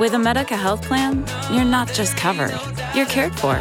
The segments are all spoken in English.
With a Medica health plan, you're not just covered, you're cared for.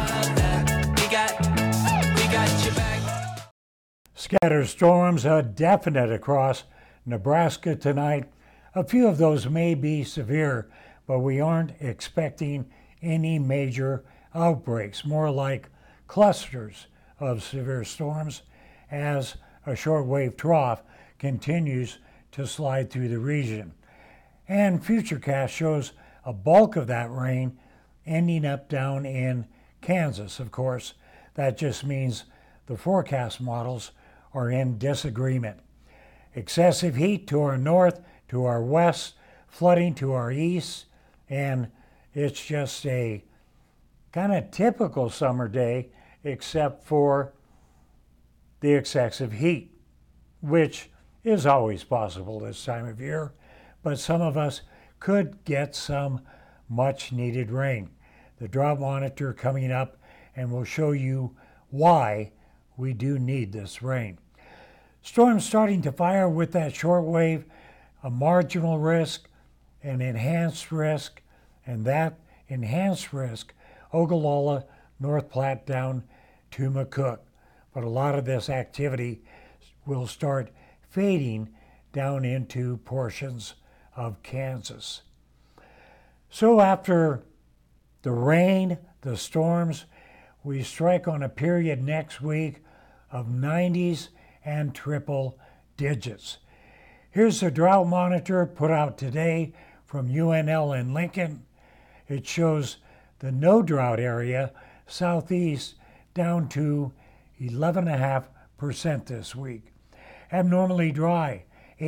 Scattered storms are definite across Nebraska tonight. A few of those may be severe, but we aren't expecting any major outbreaks, more like clusters of severe storms as a shortwave trough continues to slide through the region. And Futurecast shows a bulk of that rain ending up down in Kansas. Of course, that just means the forecast models are in disagreement. Excessive heat to our north, to our west, flooding to our east, and it's just a kind of typical summer day except for the excessive heat, which is always possible this time of year, but some of us could get some much needed rain. The drought monitor coming up, and we'll show you why we do need this rain. Storms starting to fire with that short wave, a marginal risk, an enhanced risk, and that enhanced risk, Ogallala, North Platte down to McCook. But a lot of this activity will start fading down into portions of Kansas. So after the rain, the storms, we strike on a period next week of 90s and triple digits. Here's the drought monitor put out today from UNL in Lincoln. It shows the no drought area southeast down to 11.5% this week. Abnormally dry,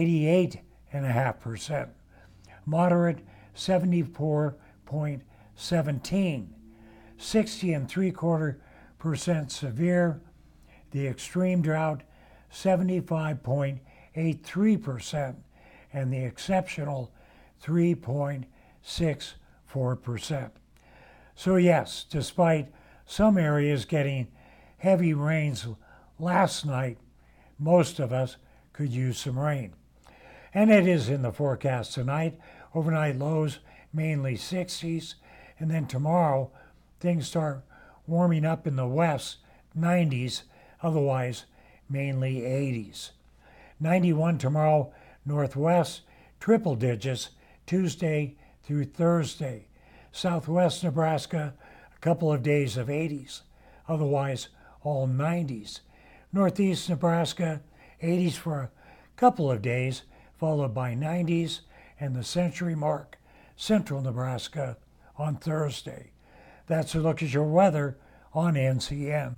88.5%. Moderate, 74.17. 60.75% severe. The extreme drought, 75.83%, and the exceptional 3.64%. So yes, despite some areas getting heavy rains last night, most of us could use some rain. And it is in the forecast tonight. Overnight lows mainly 60s, and then tomorrow things start warming up in the west, 90s, otherwise mainly 80s. 91 tomorrow, northwest, triple digits, Tuesday through Thursday. Southwest Nebraska, a couple of days of 80s, otherwise all 90s. Northeast Nebraska, 80s for a couple of days, followed by 90s, and the century mark, central Nebraska, on Thursday. That's a look at your weather on NCN.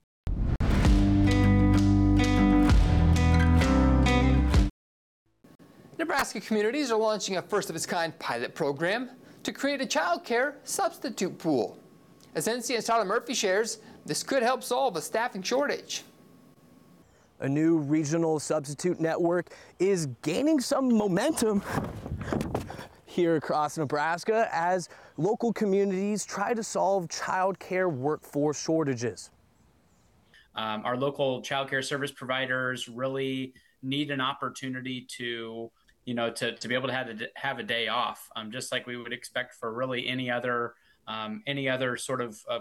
Nebraska communities are launching a first-of-its-kind pilot program to create a child care substitute pool. As NCN's Tyler Murphy shares, this could help solve a staffing shortage. A new regional substitute network is gaining some momentum here across Nebraska as local communities try to solve child care workforce shortages. Our local child care service providers really need an opportunity to be able to have a day off, just like we would expect for really any other sort of